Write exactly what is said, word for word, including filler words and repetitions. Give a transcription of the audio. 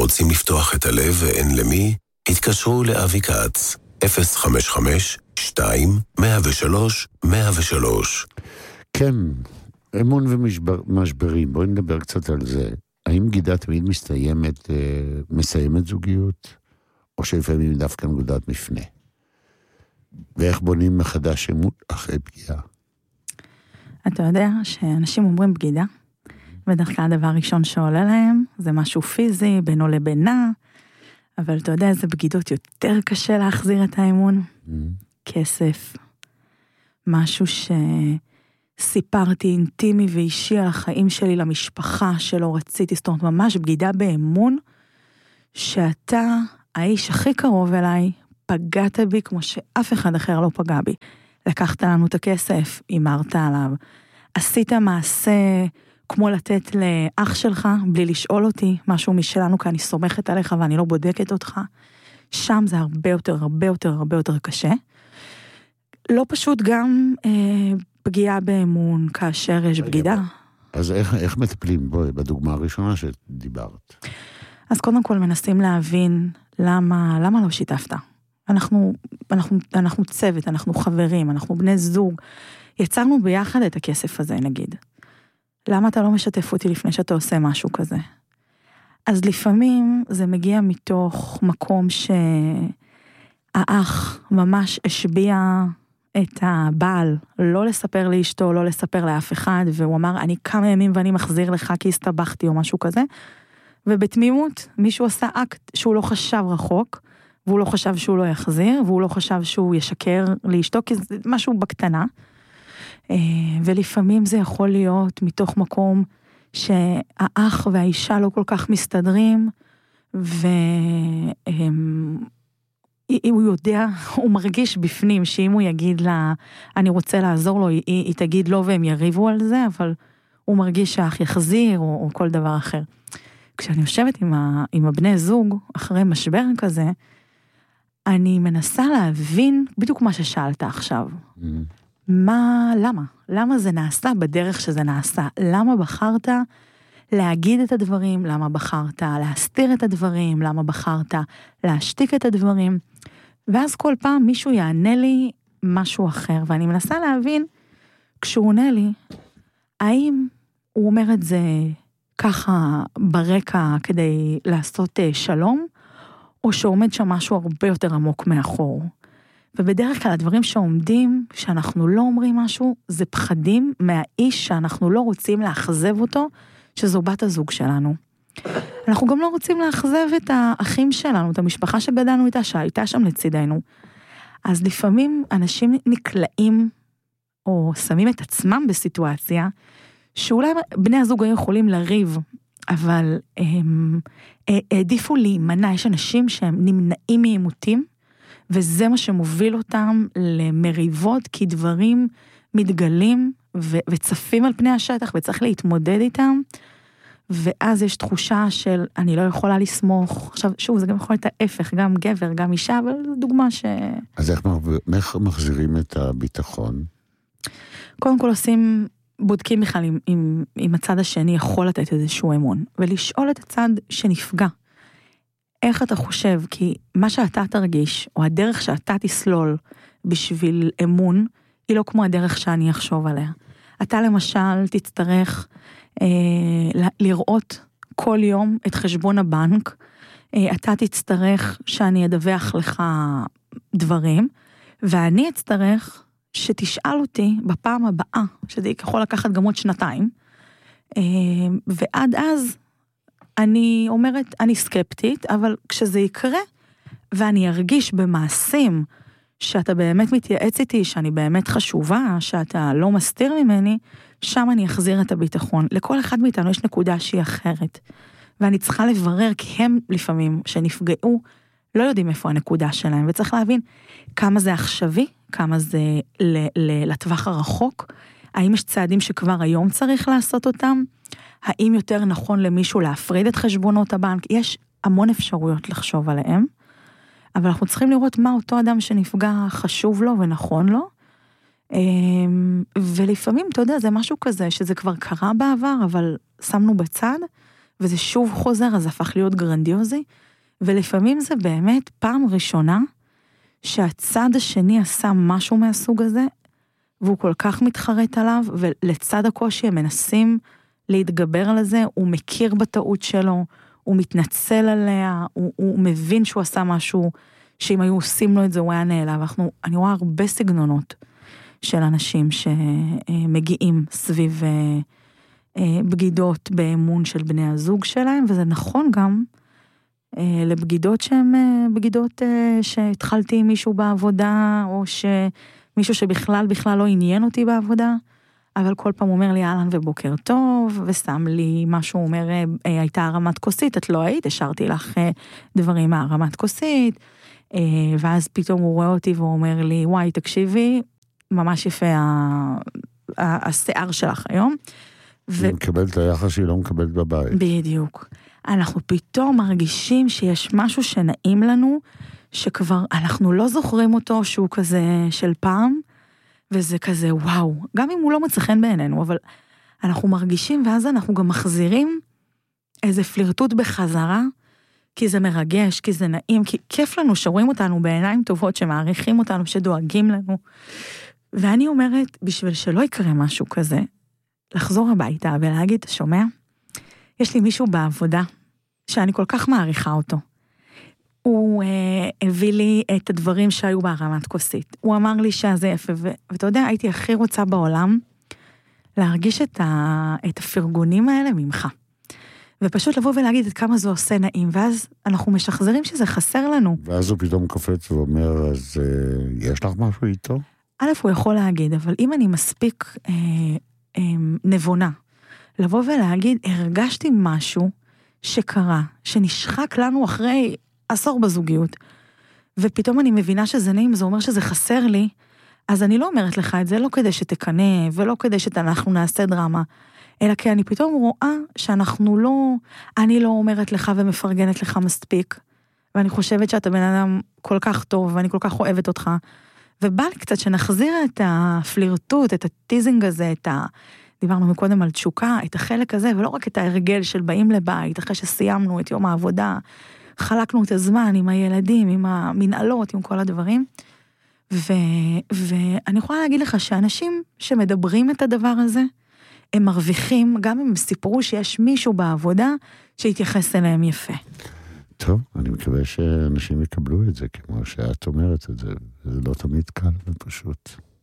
רוצים לפתוח את הלב ואין למי? התקשרו לאבי כץ, אפס חמש חמש שתיים מאה ושלוש מאה ושלוש. כן, אמון ומשברים, בואי נדבר קצת על זה. האם בגידה תמיד מסתיימת, מסיימת זוגיות, או שלפעמים דווקא נקודת מפנה? ואיך בונים מחדש אמון אחרי פגיעה? אתה יודע שאנשים אומרים בגידה, בדרך כלל הדבר הראשון שעולה להם, זה משהו פיזי, בינו לבינה, אבל אתה יודע איזה בגידות יותר קשה להחזיר את האמון? Mm. כסף. משהו שסיפרתי אינטימי ואישי על החיים שלי למשפחה שלא רציתי, זאת אומרת ממש בגידה באמון, שאתה, האיש הכי קרוב אליי, פגעת בי כמו שאף אחד אחר לא פגע בי. לקחת לנו את הכסף, אמרת עליו, עשית מעשה כמו לתת לאח שלך, בלי לשאול אותי, משהו משלנו, כי אני סומכת עליך ואני לא בודקת אותך. שם זה הרבה יותר, הרבה יותר, הרבה יותר קשה. לא פשוט גם אה, פגיעה באמון, כאשר יש בגידה. אז איך, איך מטפלים בו, בדוגמה הראשונה שדיברת? אז קודם כל מנסים להבין למה, למה לא שיתפת. אנחנו, אנחנו, אנחנו צוות, אנחנו חברים, אנחנו בני זוג. יצרנו ביחד את הכסף הזה, נגיד. למה אתה לא משתף אותי לפני שאתה עושה משהו כזה? אז לפעמים זה מגיע מתוך מקום שהאח ממש השביע את הבעל, לא לספר לאשתו, לא לספר לאף אחד, והוא אמר, אני כמה ימים ואני מחזיר לך כי הסתבכתי או משהו כזה, ובתמימות מישהו עשה אקט שהוא לא חשב רחוק, והוא לא חשב שהוא לא יחזיר, והוא לא חשב שהוא ישקר לאשתו, כי זה משהו בקטנה, ולפעמים זה יכול להיות מתוך מקום שהאח והאישה לא כל כך מסתדרים, והוא יודע, הוא מרגיש בפנים שאם הוא יגיד לה, אני רוצה לעזור לו, היא, היא תגיד לו והם יריבו על זה, אבל הוא מרגיש שהאח יחזיר או, או כל דבר אחר. כשאני יושבת עם, ה, עם הבני זוג, אחרי משבר כזה, אני מנסה להבין בדיוק מה ששאלת עכשיו. Mm. מה, למה? למה זה נעשה בדרך שזה נעשה? למה בחרת להגיד את הדברים? למה בחרת להסתיר את הדברים? למה בחרת להשתיק את הדברים? ואז כל פעם מישהו יענה לי משהו אחר, ואני מנסה להבין, כשהוא עונה לי, האם הוא אומר את זה ככה ברקע כדי לעשות שלום, או שעומד שם משהו הרבה יותר עמוק מאחור. ובדרך כלל הדברים שעומדים, שאנחנו לא אומרים משהו, זה פחדים מהאיש שאנחנו לא רוצים לאכזב אותו, שזו בת הזוג שלנו. אנחנו גם לא רוצים לאכזב את האחים שלנו, את המשפחה שגדלנו איתה, שהייתה שם לצידנו. אז לפעמים אנשים נקלעים, או שמים את עצמם בסיטואציה, שאולי בני הזוג היו יכולים לריב, אבל הם העדיפו להימנע. יש אנשים שהם נמנעים מעימותים, וזה מה שמוביל אותם למריבות, כי דברים מתגלים ו- וצפים על פני השטח, וצריך להתמודד איתם, ואז יש תחושה של אני לא יכולה לסמוך. עכשיו, שוב, זה גם יכול להיות ההפך, גם גבר, גם אישה, אבל זו דוגמה ש... אז איך, איך מחזירים את הביטחון? קודם כל עושים, בודקים בכלל אם, אם, אם הצד השני יכול לתת איזשהו אמון, ולשאול את הצד שנפגע. איך אתה חושב? כי מה שאתה תרגיש, או הדרך שאתה תסלול בשביל אמון, היא לא כמו הדרך שאני אחשוב עליה. אתה למשל תצטרך אה, לראות כל יום את חשבון הבנק, אה, אתה תצטרך שאני אדווח לך דברים, ואני אצטרך שתשאל אותי בפעם הבאה, שזה יכול לקחת גם עוד שנתיים, אה, ועד אז אני אומרת, אני סקפטית, אבל כשזה יקרה, ואני ארגיש במעשים, שאתה באמת מתייעץ איתי, שאני באמת חשובה, שאתה לא מסתיר ממני, שם אני אחזיר את הביטחון. לכל אחד מאיתנו יש נקודה שהיא אחרת, ואני צריכה לברר, כי הם לפעמים שנפגעו, לא יודעים איפה הנקודה שלהם, וצריך להבין כמה זה עכשווי, כמה זה ל- ל- לטווח הרחוק, האם יש צעדים שכבר היום צריך לעשות אותם, האם יותר נכון למישהו להפריד את חשבונות הבנק, יש המון אפשרויות לחשוב עליהם, אבל אנחנו צריכים לראות מה אותו אדם שנפגע חשוב לו ונכון לו, ולפעמים, אתה יודע, זה משהו כזה, שזה כבר קרה בעבר, אבל שמנו בצד, וזה שוב חוזר, אז זה הפך להיות גרנדיוזי, ולפעמים זה באמת פעם ראשונה, שהצד השני עשה משהו מהסוג הזה, והוא כל כך מתחרט עליו, ולצד הקושי הם מנסים להתגבר על זה, הוא מכיר בטעות שלו, הוא מתנצל עליה, הוא, הוא מבין שהוא עשה משהו, שאם היו עושים לו את זה, הוא היה נעלב. אנחנו, אני רואה הרבה סגנונות של אנשים שמגיעים סביב בגידות באמון של בני הזוג שלהם, וזה נכון גם לבגידות שהן בגידות שהתחלתי עם מישהו בעבודה, או שמישהו שבכלל בכלל לא עניין אותי בעבודה, אבל כל פעם אומר לי אהלן ובוקר טוב, ושם לי משהו, אומר, הייתה הרמת כוסית, את לא היית, השארתי לך דברים מהרמת כוסית, ואז פתאום הוא רואה אותי והוא אומר לי, וואי, תקשיבי, ממש יפה השיער שלך היום. היא מקבלת את היחס שהיא לא מקבלת בבית. בדיוק. אנחנו פתאום מרגישים שיש משהו שנעים לנו, שכבר אנחנו לא זוכרים אותו שהוא כזה של פעם, וזה כזה וואו, גם אם הוא לא מצא חן בעינינו, אבל אנחנו מרגישים, ואז אנחנו גם מחזירים איזה פלירטוט בחזרה, כי זה מרגש, כי זה נעים, כי כיף לנו שרואים אותנו בעיניים טובות, שמעריכים אותנו, שדואגים לנו. ואני אומרת, בשביל שלא יקרה משהו כזה, לחזור הביתה ולהגיד, שומע? יש לי מישהו בעבודה, שאני כל כך מעריכה אותו. הוא אה, הביא לי את הדברים שהיו בהרמת כוסית. הוא אמר לי שזה יפה, ו- ואתה יודע, הייתי הכי רוצה בעולם, להרגיש את, ה- את הפרגונים האלה ממך. ופשוט לבוא ולהגיד את כמה זה עושה נעים, ואז אנחנו משחזרים שזה חסר לנו. ואז הוא פתאום קופץ ואומר, אז אה, יש לך משהו איתו? א', הוא יכול להגיד, אבל אם אני מספיק אה, אה, נבונה, לבוא ולהגיד, הרגשתי משהו שקרה, שנשחק לנו אחרי עשור בזוגיות, ופתאום אני מבינה שזה נעים, זה אומר שזה חסר לי, אז אני לא אומרת לך את זה, לא כדי שתקנה, ולא כדי שאנחנו נעשה דרמה, אלא כי אני פתאום רואה שאנחנו לא, אני לא אומרת לך ומפרגנת לך מספיק, ואני חושבת שאתה בן אדם כל כך טוב, ואני כל כך אוהבת אותך, ובא לי קצת שנחזיר את הפלירטוט, את הטיזינג הזה, את ה... דיברנו מקודם על תשוקה, את החלק הזה, ולא רק את ההרגל של באים לבית, אחרי שסיימנו את יום העבודה, חלקנו את הזמן עם הילדים, עם המנהלות, עם כל הדברים, ו... ואני יכולה להגיד לך שאנשים שמדברים את הדבר הזה, הם מרוויחים, גם אם הם סיפרו שיש מישהו בעבודה, שיתייחס אליהם יפה. טוב, אני מקווה שאנשים יקבלו את זה, כמו שאת אומרת את זה, זה לא תמיד קל ופשוט.